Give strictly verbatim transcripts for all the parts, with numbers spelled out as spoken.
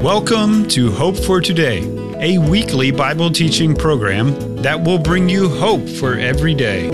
Welcome to Hope for Today, a weekly Bible teaching program that will bring you hope for every day.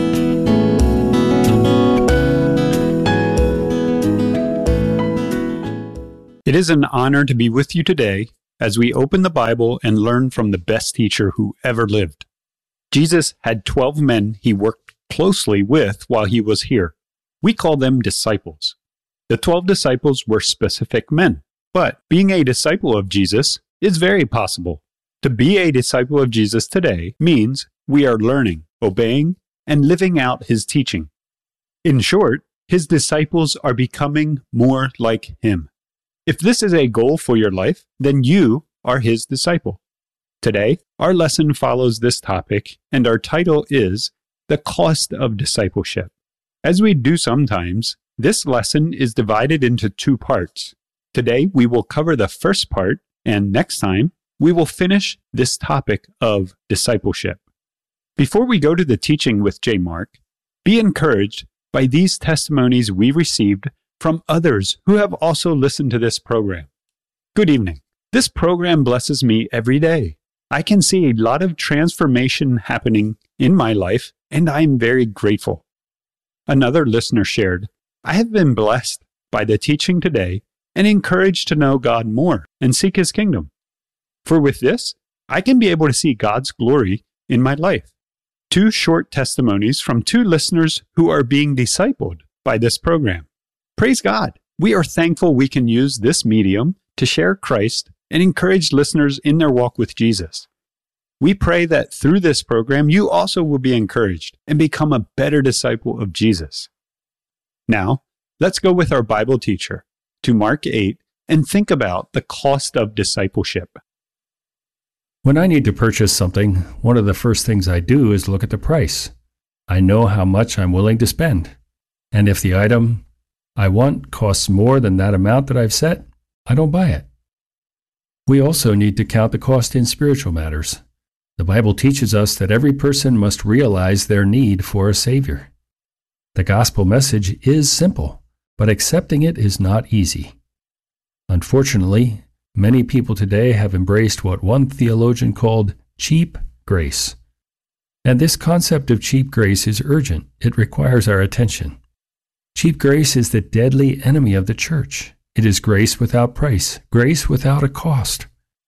It is an honor to be with you today as we open the Bible and learn from the best teacher who ever lived. Jesus had twelve men he worked closely with while he was here. We call them disciples. The twelve disciples were specific men. But being a disciple of Jesus is very possible. To be a disciple of Jesus today means we are learning, obeying, and living out his teaching. In short, his disciples are becoming more like him. If this is a goal for your life, then you are his disciple. Today, our lesson follows this topic, and our title is The Cost of Discipleship. As we do sometimes, this lesson is divided into two parts. Today, we will cover the first part, and next time, we will finish this topic of discipleship. Before we go to the teaching with J. Mark, be encouraged by these testimonies we received from others who have also listened to this program. Good evening. This program blesses me every day. I can see a lot of transformation happening in my life, and I am very grateful. Another listener shared, I have been blessed by the teaching today and encouraged to know God more and seek his kingdom. For with this, I can be able to see God's glory in my life. Two short testimonies from two listeners who are being discipled by this program. Praise God! We are thankful we can use this medium to share Christ and encourage listeners in their walk with Jesus. We pray that through this program, you also will be encouraged and become a better disciple of Jesus. Now, let's go with our Bible teacher to Mark eight and think about the cost of discipleship. When I need to purchase something, one of the first things I do is look at the price. I know how much I'm willing to spend. And if the item I want costs more than that amount that I've set, I don't buy it. We also need to count the cost in spiritual matters. The Bible teaches us that every person must realize their need for a Savior. The gospel message is simple, but accepting it is not easy. Unfortunately, many people today have embraced what one theologian called cheap grace. And this concept of cheap grace is urgent. It requires our attention. Cheap grace is the deadly enemy of the church. It is grace without price, grace without a cost.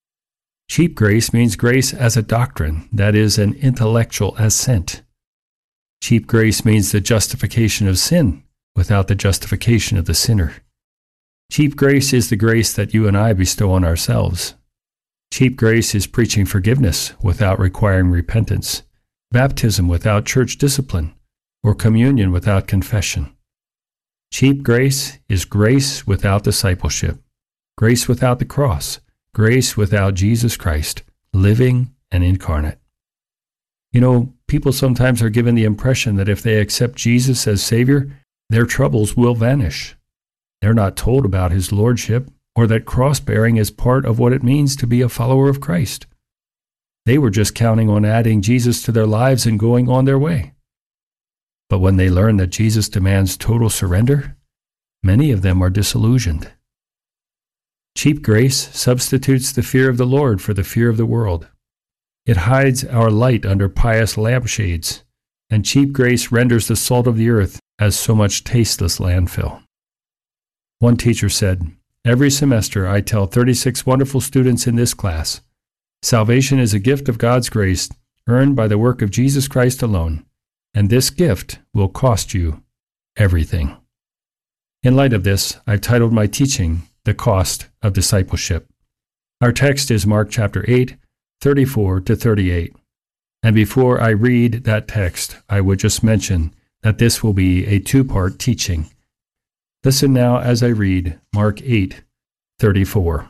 Cheap grace means grace as a doctrine, that is, an intellectual assent. Cheap grace means the justification of sin without the justification of the sinner. Cheap grace is the grace that you and I bestow on ourselves. Cheap grace is preaching forgiveness without requiring repentance, baptism without church discipline, or communion without confession. Cheap grace is grace without discipleship, grace without the cross, grace without Jesus Christ, living and incarnate. You know, people sometimes are given the impression that if they accept Jesus as Savior, their troubles will vanish. They're not told about his lordship or that cross-bearing is part of what it means to be a follower of Christ. They were just counting on adding Jesus to their lives and going on their way. But when they learn that Jesus demands total surrender, many of them are disillusioned. Cheap grace substitutes the fear of the Lord for the fear of the world. It hides our light under pious lampshades, and cheap grace renders the salt of the earth as so much tasteless landfill. One teacher said, every semester I tell thirty-six wonderful students in this class, salvation is a gift of God's grace earned by the work of Jesus Christ alone, and this gift will cost you everything. In light of this, I've titled my teaching, The Cost of Discipleship. Our text is Mark chapter eight, thirty-four to thirty-eight. And before I read that text, I would just mention that this will be a two-part teaching. Listen now as I read Mark eight, thirty-four.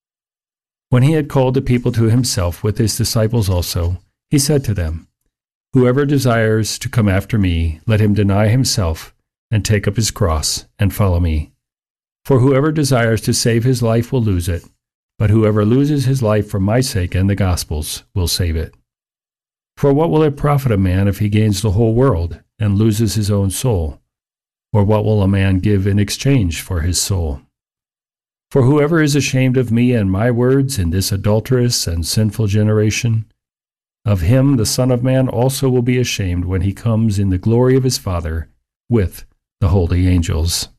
When he had called the people to himself with his disciples also, he said to them, whoever desires to come after me, let him deny himself and take up his cross and follow me. For whoever desires to save his life will lose it, but whoever loses his life for my sake and the gospel's will save it. For what will it profit a man if he gains the whole world and loses his own soul? Or what will a man give in exchange for his soul? For whoever is ashamed of me and my words in this adulterous and sinful generation, of him the Son of Man also will be ashamed when he comes in the glory of his Father with the holy angels.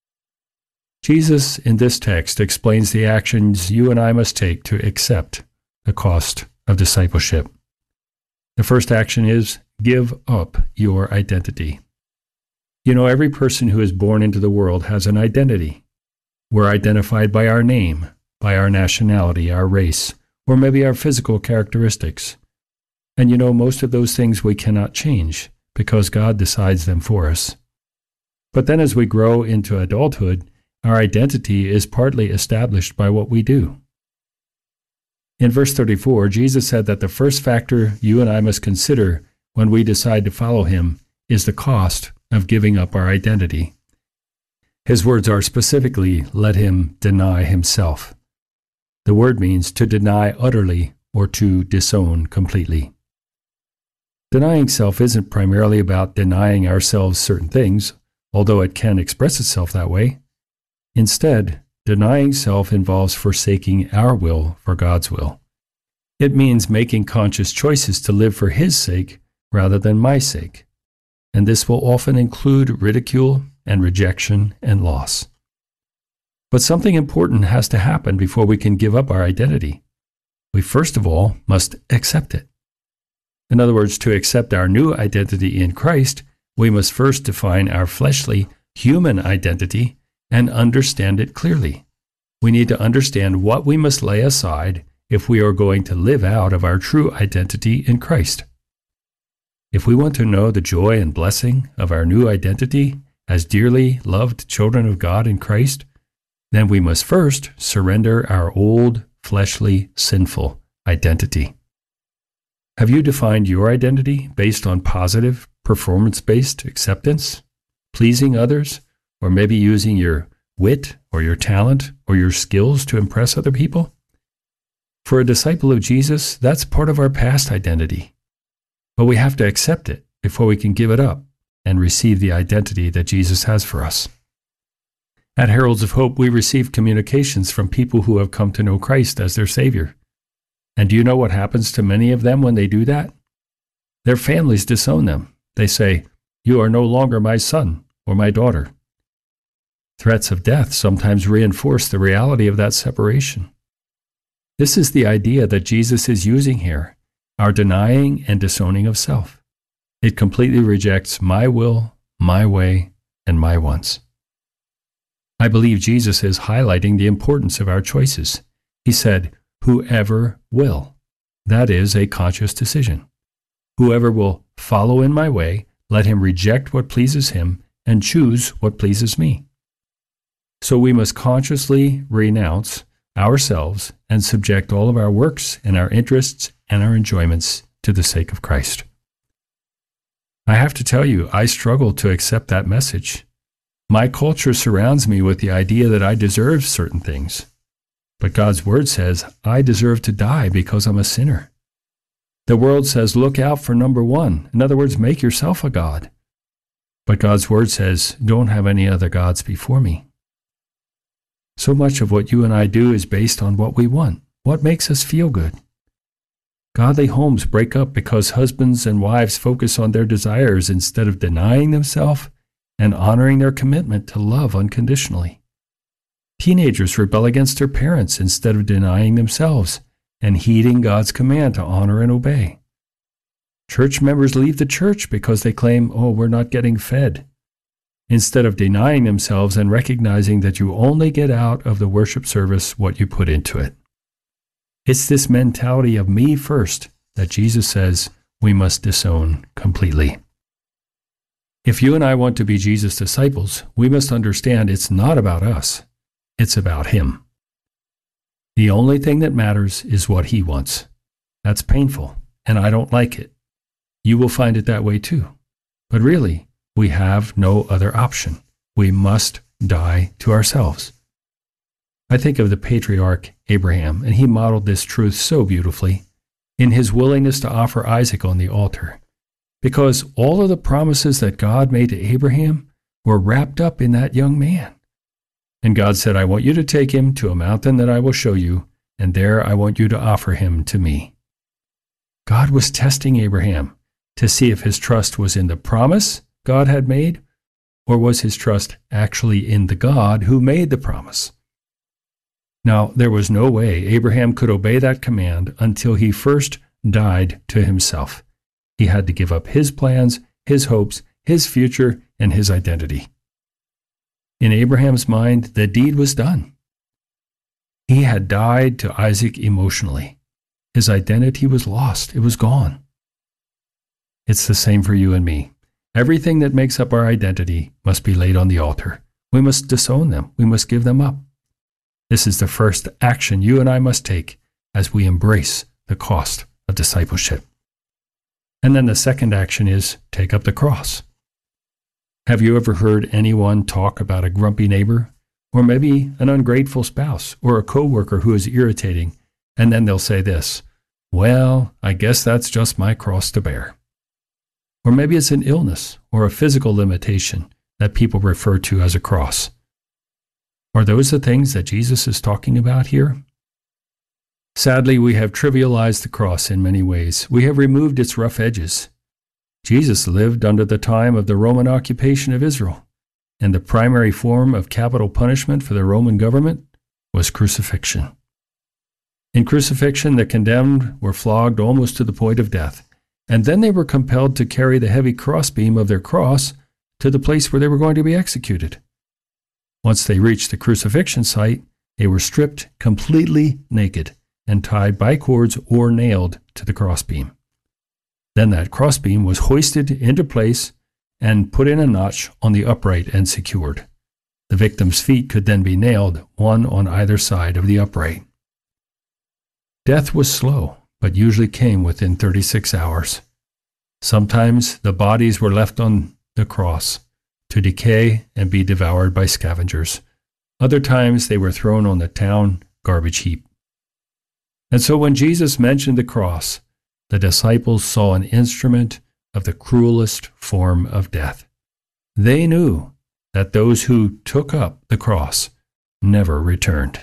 Jesus in this text explains the actions you and I must take to accept the cost of discipleship. The first action is give up your identity. You know, every person who is born into the world has an identity. We're identified by our name, by our nationality, our race, or maybe our physical characteristics. And you know, most of those things we cannot change because God decides them for us. But then as we grow into adulthood, our identity is partly established by what we do. In verse thirty-four, Jesus said that the first factor you and I must consider when we decide to follow him is the cost of giving up our identity. His words are specifically, let him deny himself. The word means to deny utterly or to disown completely. Denying self isn't primarily about denying ourselves certain things, although it can express itself that way. Instead, denying self involves forsaking our will for God's will. It means making conscious choices to live for his sake rather than my sake. And this will often include ridicule and rejection and loss. But something important has to happen before we can give up our identity. We first of all must accept it. In other words, to accept our new identity in Christ, we must first define our fleshly, human identity and understand it clearly. We need to understand what we must lay aside if we are going to live out of our true identity in Christ. If we want to know the joy and blessing of our new identity as dearly loved children of God in Christ, then we must first surrender our old, fleshly, sinful identity. Have you defined your identity based on positive, performance-based acceptance, pleasing others, or maybe using your wit or your talent or your skills to impress other people? For a disciple of Jesus, that's part of our past identity. But we have to accept it before we can give it up and receive the identity that Jesus has for us. At Heralds of Hope, we receive communications from people who have come to know Christ as their Savior. And do you know what happens to many of them when they do that? Their families disown them. They say, "You are no longer my son or my daughter." Threats of death sometimes reinforce the reality of that separation. This is the idea that Jesus is using here, our denying and disowning of self. It completely rejects my will, my way, and my wants. I believe Jesus is highlighting the importance of our choices. He said, "Whoever will." That is a conscious decision. Whoever will follow in my way, let him reject what pleases him and choose what pleases me. So we must consciously renounce ourselves and subject all of our works and our interests and our enjoyments to the sake of Christ. I have to tell you, I struggle to accept that message. My culture surrounds me with the idea that I deserve certain things. But God's word says, I deserve to die because I'm a sinner. The world says, look out for number one. In other words, make yourself a god. But God's word says, don't have any other gods before me. So much of what you and I do is based on what we want, what makes us feel good. Godly homes break up because husbands and wives focus on their desires instead of denying themselves and honoring their commitment to love unconditionally. Teenagers rebel against their parents instead of denying themselves and heeding God's command to honor and obey. Church members leave the church because they claim, oh, we're not getting fed, instead of denying themselves and recognizing that you only get out of the worship service what you put into it. It's this mentality of me first that Jesus says we must disown completely. If you and I want to be Jesus' disciples, we must understand it's not about us. It's about him. The only thing that matters is what he wants. That's painful, and I don't like it. You will find it that way too. But really, we have no other option. We must die to ourselves. I think of the patriarch Abraham, and he modeled this truth so beautifully in his willingness to offer Isaac on the altar, because all of the promises that God made to Abraham were wrapped up in that young man. And God said, I want you to take him to a mountain that I will show you, and there I want you to offer him to me. God was testing Abraham to see if his trust was in the promise God had made, or was his trust actually in the God who made the promise? Now, there was no way Abraham could obey that command until he first died to himself. He had to give up his plans, his hopes, his future, and his identity. In Abraham's mind, the deed was done. He had died to Isaac emotionally. His identity was lost. It was gone. It's the same for you and me. Everything that makes up our identity must be laid on the altar. We must disown them. We must give them up. This is the first action you and I must take as we embrace the cost of discipleship. And then the second action is take up the cross. Have you ever heard anyone talk about a grumpy neighbor, or maybe an ungrateful spouse, or a coworker who is irritating, and then they'll say this, well, I guess that's just my cross to bear. Or maybe it's an illness or a physical limitation that people refer to as a cross. Are those the things that Jesus is talking about here? Sadly, we have trivialized the cross in many ways. We have removed its rough edges. Jesus lived under the time of the Roman occupation of Israel, and the primary form of capital punishment for the Roman government was crucifixion. In crucifixion, the condemned were flogged almost to the point of death, and then they were compelled to carry the heavy crossbeam of their cross to the place where they were going to be executed. Once they reached the crucifixion site, they were stripped completely naked and tied by cords or nailed to the crossbeam. Then that crossbeam was hoisted into place and put in a notch on the upright and secured. The victim's feet could then be nailed, one on either side of the upright. Death was slow, but usually came within thirty-six hours. Sometimes the bodies were left on the cross to decay and be devoured by scavengers. Other times they were thrown on the town garbage heap. And so when Jesus mentioned the cross, the disciples saw an instrument of the cruelest form of death. They knew that those who took up the cross never returned.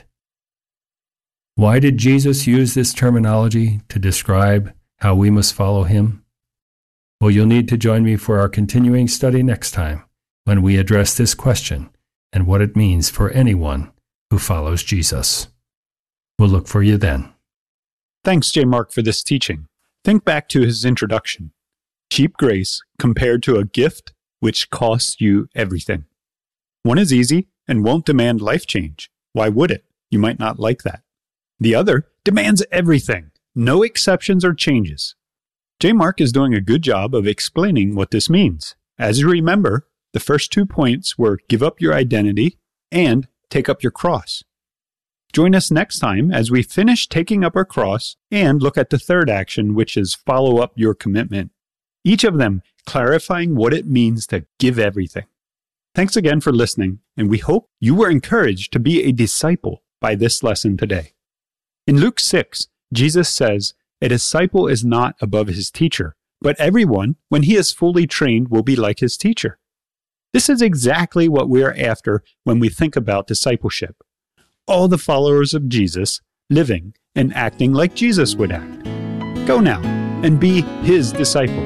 Why did Jesus use this terminology to describe how we must follow him? Well, you'll need to join me for our continuing study next time when we address this question and what it means for anyone who follows Jesus. We'll look for you then. Thanks, J. Mark, for this teaching. Think back to his introduction. Cheap grace compared to a gift which costs you everything. One is easy and won't demand life change. Why would it? You might not like that. The other demands everything, no exceptions or changes. J. Mark is doing a good job of explaining what this means. As you remember, the first two points were give up your identity and take up your cross. Join us next time as we finish taking up our cross and look at the third action, which is follow up your commitment. Each of them clarifying what it means to give everything. Thanks again for listening, and we hope you were encouraged to be a disciple by this lesson today. In Luke six, Jesus says, a disciple is not above his teacher, but everyone, when he is fully trained, will be like his teacher. This is exactly what we are after when we think about discipleship. All the followers of Jesus living and acting like Jesus would act. Go now and be his disciple.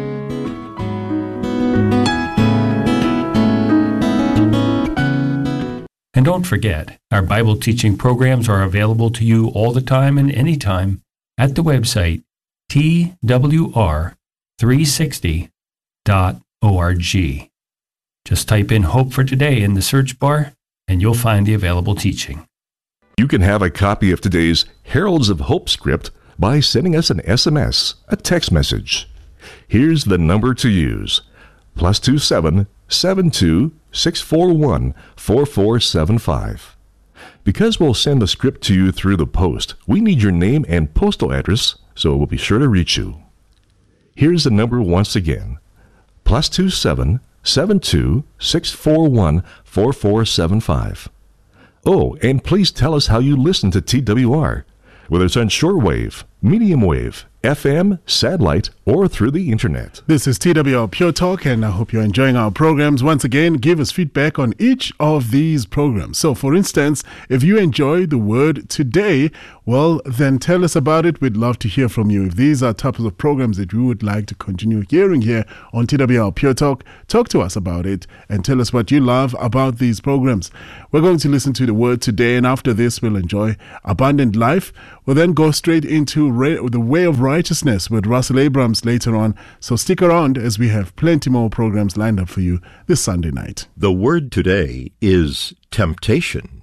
And don't forget, our Bible teaching programs are available to you all the time and anytime at the website T W R three sixty dot org. Just type in Hope for Today in the search bar, and you'll find the available teaching. You can have a copy of today's Heralds of Hope script by sending us an S M S, a text message. Here's the number to use, plus two seven seven two six four one four four seven five. Because we'll send the script to you through the post, we need your name and postal address, so we'll be sure to reach you. Here's the number once again, plus two seven seven two six four one four four seven five. Oh, and please tell us how you listen to T W R, whether it's on shortwave, medium wave, F M, satellite, or through the internet. This is T W R Pure Talk, and I hope you're enjoying our programs. Once again, give us feedback on each of these programs. So, for instance, if you enjoy the word today, well, then tell us about it. We'd love to hear from you. If these are types of programs that you would like to continue hearing here on T W R Pure Talk, talk to us about it and tell us what you love about these programs. We're going to listen to the word today, and after this, we'll enjoy Abundant Life. We'll then go straight into ra- the Way of Righteousness with Russell Abrams later on. So stick around as we have plenty more programs lined up for you this Sunday night. The word today is temptation.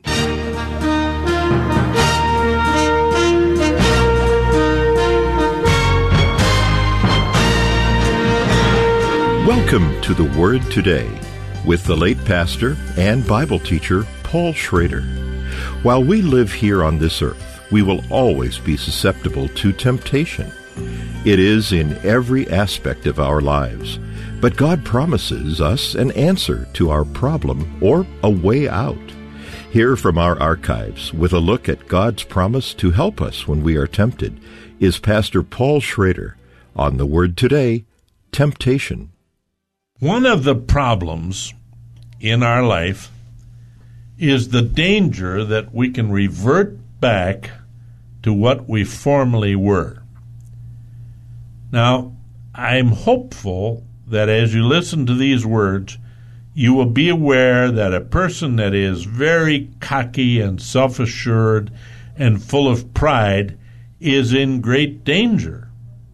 Welcome to the Word Today with the late pastor and Bible teacher Paul Schrader. While we live here on this earth, we will always be susceptible to temptation. It is in every aspect of our lives, but God promises us an answer to our problem or a way out. Hear from our archives with a look at God's promise to help us when we are tempted is Pastor Paul Schrader on the Word Today, Temptation. One of the problems in our life is the danger that we can revert back to what we formerly were. Now, I'm hopeful that as you listen to these words, you will be aware that a person that is very cocky and self-assured and full of pride is in great danger.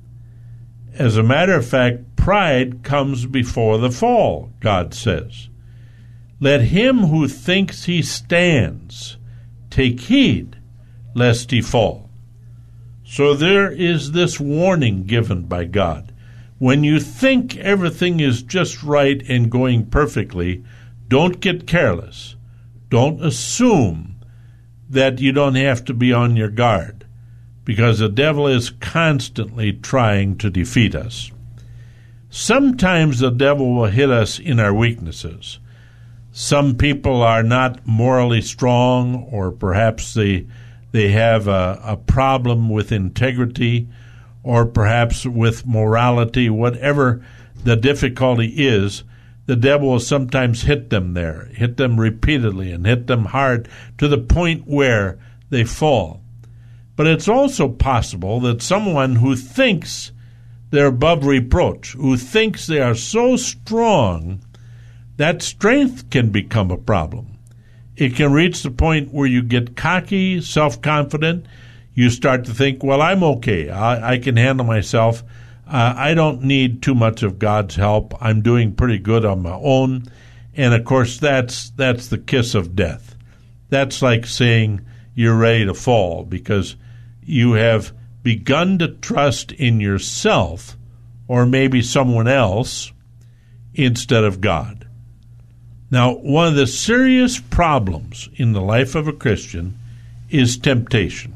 As a matter of fact, pride comes before the fall, God says. Let him who thinks he stands take heed lest he fall. So there is this warning given by God. When you think everything is just right and going perfectly, don't get careless. Don't assume that you don't have to be on your guard, because the devil is constantly trying to defeat us. Sometimes the devil will hit us in our weaknesses. Some people are not morally strong, or perhaps they they have a, a problem with integrity, or perhaps with morality. Whatever the difficulty is, the devil will sometimes hit them there, hit them repeatedly, and hit them hard to the point where they fall. But it's also possible that someone who thinks they're above reproach, who thinks they are so strong, that strength can become a problem. It can reach the point where you get cocky, self-confident. You start to think, well, I'm okay. I, I can handle myself. Uh, I don't need too much of God's help. I'm doing pretty good on my own. And, of course, that's that's the kiss of death. That's like saying you're ready to fall because you have begun to trust in yourself or maybe someone else instead of God. Now, one of the serious problems in the life of a Christian is temptation.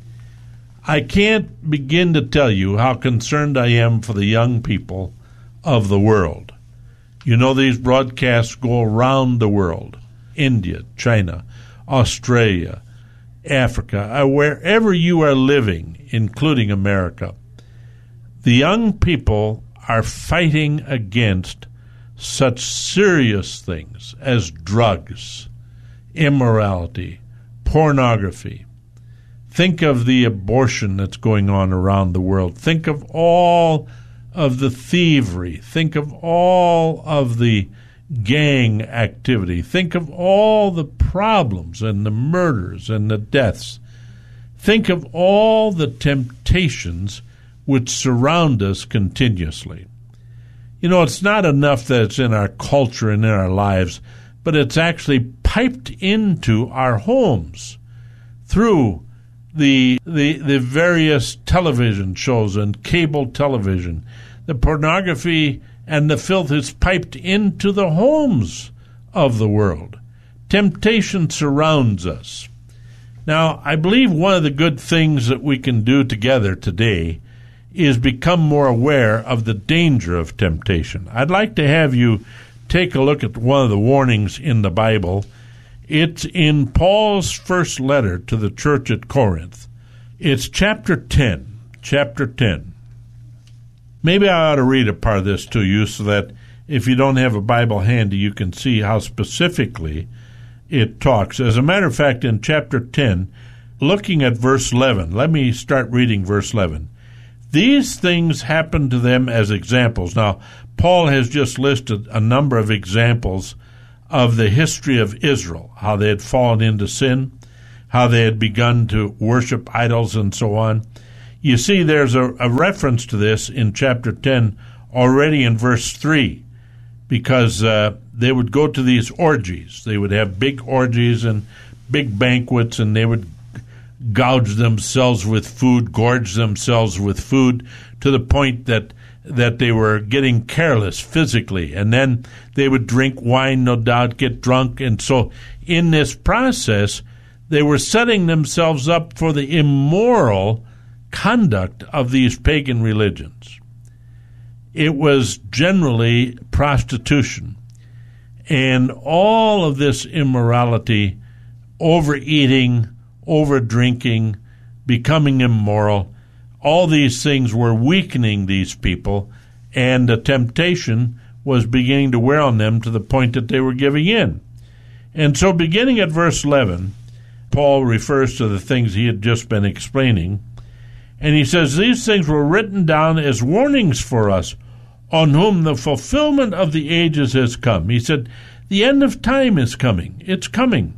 I can't begin to tell you how concerned I am for the young people of the world. You know, these broadcasts go around the world, India, China, Australia, Africa, wherever you are living, including America. The young people are fighting against such serious things as drugs, immorality, pornography. Think of the abortion that's going on around the world. Think of all of the thievery. Think of all of the gang activity. Think of all the problems and the murders and the deaths. Think of all the temptations which surround us continuously. You know, it's not enough that it's in our culture and in our lives, but it's actually piped into our homes through the the the various television shows and cable television. The pornography and the filth is piped into the homes of the world. Temptation surrounds us. Now, I believe one of the good things that we can do together today is become more aware of the danger of temptation. I'd like to have you take a look at one of the warnings in the Bible. It's in Paul's first letter to the church at Corinth. It's chapter ten. Chapter ten. Maybe I ought to read a part of this to you so that if you don't have a Bible handy, you can see how specifically it talks. As a matter of fact, in chapter ten, looking at verse eleven, let me start reading verse eleven. These things happened to them as examples. Now, Paul has just listed a number of examples of the history of Israel, how they had fallen into sin, how they had begun to worship idols, and so on. You see, there's a, a reference to this in chapter ten already in verse three, because uh, they would go to these orgies. They would have big orgies and big banquets, and they would gouge themselves with food, gorge themselves with food, to the point that that they were getting careless physically. And then they would drink wine, no doubt, get drunk. And so in this process, they were setting themselves up for the immoral conduct of these pagan religions. It was generally prostitution. And all of this immorality, overeating, over-drinking, becoming immoral, all these things were weakening these people, and the temptation was beginning to wear on them to the point that they were giving in. And so beginning at verse eleven, Paul refers to the things he had just been explaining, and he says, these things were written down as warnings for us, on whom the fulfillment of the ages has come. He said, the end of time is coming. It's coming.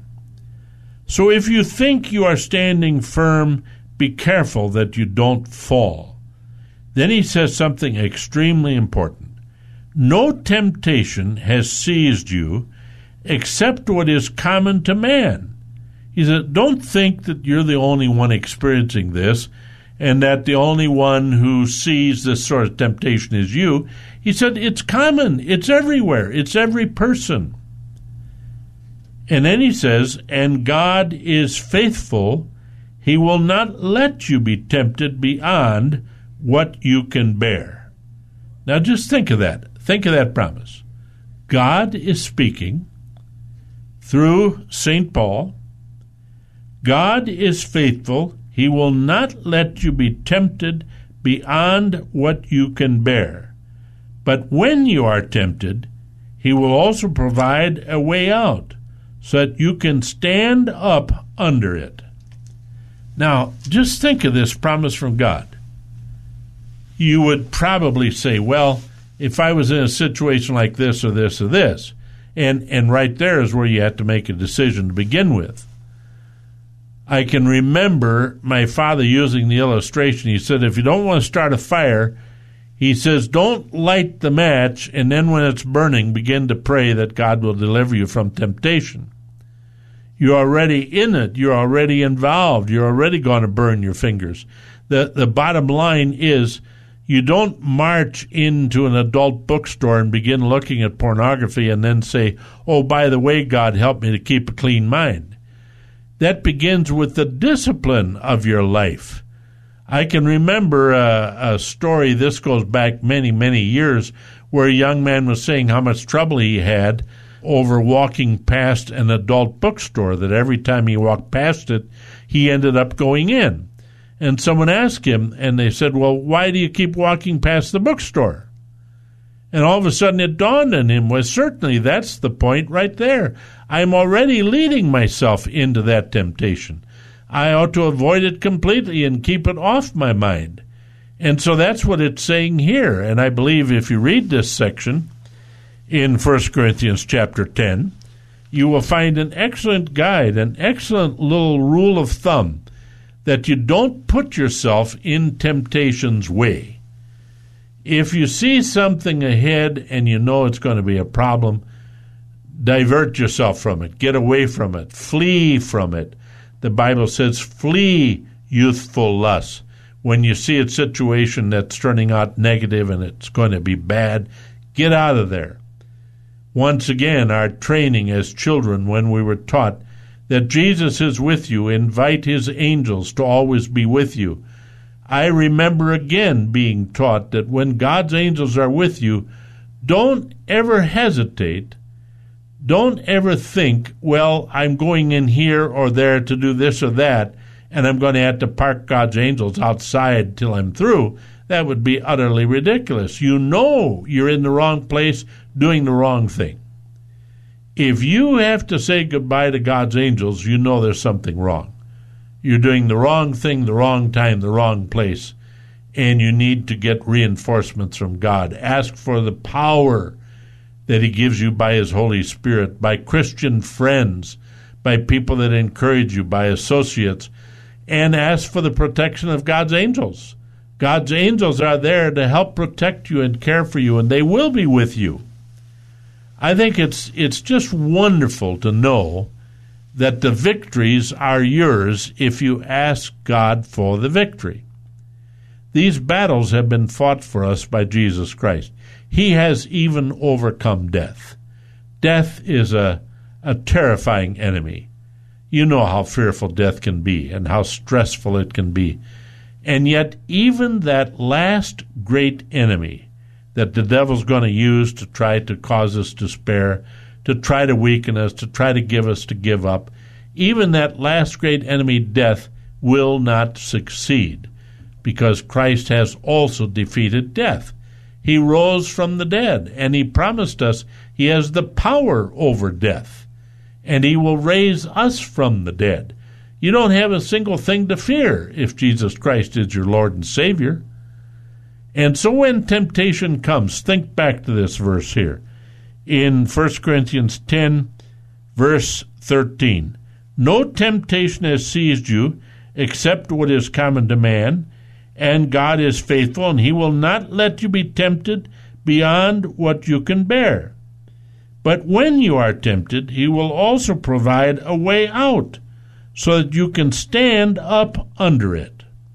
So if you think you are standing firm, be careful that you don't fall. Then he says something extremely important. No temptation has seized you except what is common to man. He said, don't think that you're the only one experiencing this and that the only one who sees this sort of temptation is you. He said, it's common. It's everywhere. It's every person. And then he says, and God is faithful. He will not let you be tempted beyond what you can bear. Now just think of that. Think of that promise. God is speaking through Saint Paul. God is faithful. He will not let you be tempted beyond what you can bear. But when you are tempted, he will also provide a way out so that you can stand up under it. Now, just think of this promise from God. You would probably say, well, if I was in a situation like this or this or this, and, and right there is where you have to make a decision to begin with. I can remember my father using the illustration. He said, if you don't want to start a fire, he says, don't light the match, and then when it's burning, begin to pray that God will deliver you from temptation. You're already in it. You're already involved. You're already going to burn your fingers. The, the bottom line is, you don't march into an adult bookstore and begin looking at pornography and then say, oh, by the way, God, help me to keep a clean mind. That begins with the discipline of your life. I can remember a, a story, this goes back many, many years, where a young man was saying how much trouble he had over walking past an adult bookstore, that every time he walked past it, he ended up going in. And someone asked him, and they said, well, why do you keep walking past the bookstore? And all of a sudden it dawned on him, well, certainly that's the point right there. I'm already leading myself into that temptation. I ought to avoid it completely and keep it off my mind. And so that's what it's saying here. And I believe if you read this section in First Corinthians chapter ten, you will find an excellent guide, an excellent little rule of thumb, that you don't put yourself in temptation's way. If you see something ahead and you know it's going to be a problem, divert yourself from it. Get away from it. Flee from it. The Bible says, flee youthful lusts. When you see a situation that's turning out negative and it's going to be bad, get out of there. Once again, our training as children, when we were taught that Jesus is with you, invite his angels to always be with you. I remember again being taught that when God's angels are with you, don't ever hesitate. Don't ever think, well, I'm going in here or there to do this or that, and I'm going to have to park God's angels outside till I'm through. That would be utterly ridiculous. You know you're in the wrong place doing the wrong thing. If you have to say goodbye to God's angels, you know there's something wrong. You're doing the wrong thing, the wrong time, the wrong place, and you need to get reinforcements from God. Ask for the power that he gives you by his Holy Spirit, by Christian friends, by people that encourage you, by associates, and ask for the protection of God's angels. God's angels are there to help protect you and care for you, and they will be with you. I think it's it's just wonderful to know that the victories are yours if you ask God for the victory. These battles have been fought for us by Jesus Christ. He has even overcome death. Death is a, a terrifying enemy. You know how fearful death can be and how stressful it can be. And yet, even that last great enemy that the devil's going to use to try to cause us despair, to try to weaken us, to try to give us to give up, even that last great enemy, death, will not succeed, because Christ has also defeated death. He rose from the dead, and he promised us he has the power over death, and he will raise us from the dead. You don't have a single thing to fear if Jesus Christ is your Lord and Savior. And so when temptation comes, think back to this verse here. In First Corinthians ten, verse thirteen, no temptation has seized you except what is common to man, and God is faithful, and he will not let you be tempted beyond what you can bear. But when you are tempted, he will also provide a way out, so that you can stand up under it.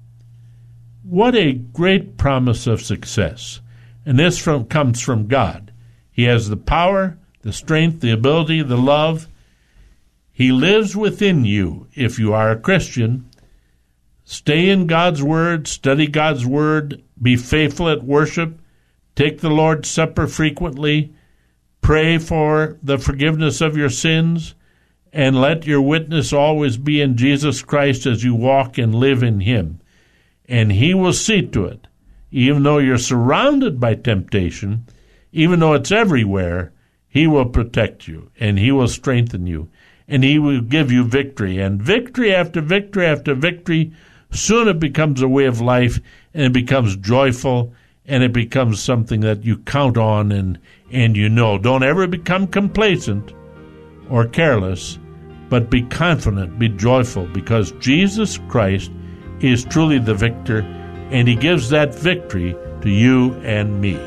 What a great promise of success. And this from, comes from God. He has the power, the strength, the ability, the love. He lives within you if you are a Christian. Stay in God's Word, study God's Word, be faithful at worship, take the Lord's Supper frequently, pray for the forgiveness of your sins, and let your witness always be in Jesus Christ as you walk and live in him. And he will see to it, even though you're surrounded by temptation, even though it's everywhere, he will protect you, and he will strengthen you, and he will give you victory. And victory after victory after victory, soon it becomes a way of life, and it becomes joyful, and it becomes something that you count on and, and you know. Don't ever become complacent or careless, but be confident, be joyful, because Jesus Christ is truly the victor, and he gives that victory to you and me.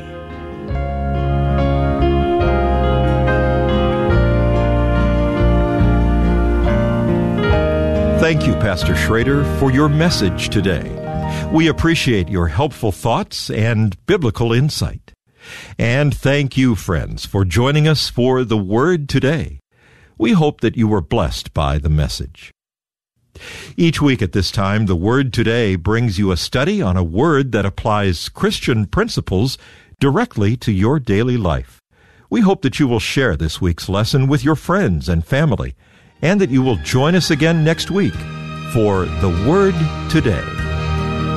Thank you, Pastor Schrader, for your message today. We appreciate your helpful thoughts and biblical insight. And thank you, friends, for joining us for the Word Today. We hope that you were blessed by the message. Each week at this time, the Word Today brings you a study on a word that applies Christian principles directly to your daily life. We hope that you will share this week's lesson with your friends and family, and that you will join us again next week for the Word Today.